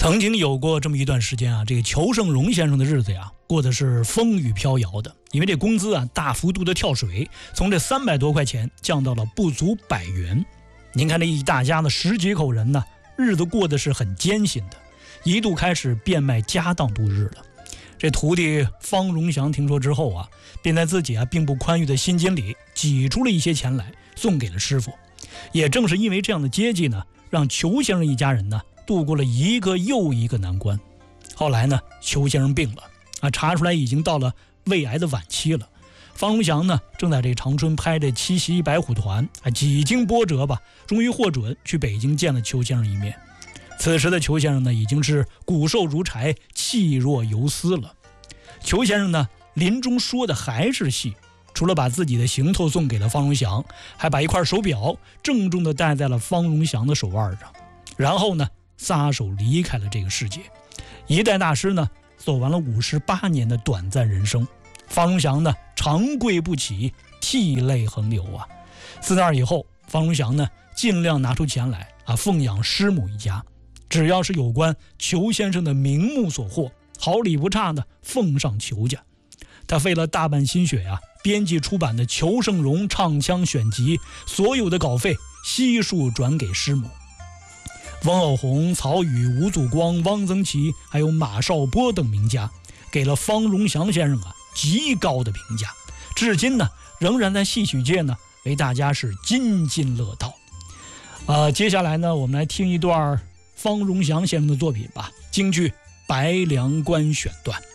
曾经有过这么一段时间啊，这个裘盛戎先生的日子呀，过得是风雨飘摇的，因为这工资啊大幅度的跳水，从这300多块钱降到了不足100元。您看这一大家子10几口人呢，日子过得是很艰辛的，一度开始变卖家当度日了。这徒弟方荣祥听说之后啊，便在自己并不宽裕的薪金里挤出了一些钱来，送给了师傅。也正是因为这样的接济呢，让裘先生一家人呢度过了一个又一个难关。后来呢，裘先生病了查出来已经到了胃癌的晚期了。方荣祥呢正在这长春拍这《七夕白虎团》几经波折吧，终于获准去北京见了裘先生一面。此时的裘先生呢已经是骨瘦如柴，气若游丝了。裘先生呢临终说的还是戏，除了把自己的行头送给了方荣祥，还把一块手表郑重地戴在了方荣祥的手腕上，然后呢撒手离开了这个世界。一代大师呢走完了58年的短暂人生，方荣祥呢长跪不起，涕泪横流啊。自那以后，方荣祥呢尽量拿出钱来奉养师母一家，只要是有关裘先生的名目所获，好礼不差的奉上裘家。他费了大半心血编辑出版的裘盛戎唱腔选集，所有的稿费悉数转给师母。翁偶虹、曹禺、吴祖光、汪曾祺还有马少波等名家给了方荣祥先生极高的评价，至今呢仍然在戏曲界呢为大家是津津乐道。接下来呢我们来听一段方荣祥先生的作品吧，京剧《白梁关》选段。